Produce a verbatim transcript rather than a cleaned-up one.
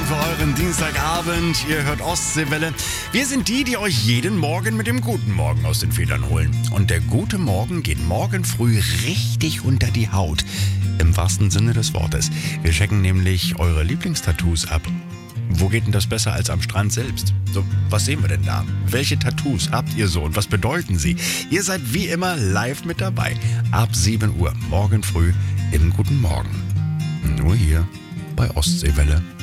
für euren Dienstagabend. Ihr hört Ostseewelle. Wir sind die, die euch jeden Morgen mit dem guten Morgen aus den Federn holen. Und der gute Morgen geht morgen früh richtig unter die Haut. Im wahrsten Sinne des Wortes. Wir checken nämlich eure Lieblingstattoos ab. Wo geht denn das besser als am Strand selbst? So, was sehen wir denn da? Welche Tattoos habt ihr so und was bedeuten sie? Ihr seid wie immer live mit dabei. Ab sieben Uhr morgen früh im Guten Morgen. Nur hier bei Ostseewelle.